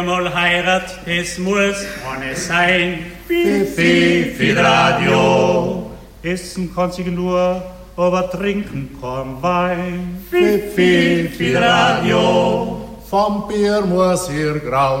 Mal Heirat, es muss ohne sein. Fifi Radio. Essen kann sich nur, aber trinken kann Wein. Fifi Radio. Vom Bier muss ihr grau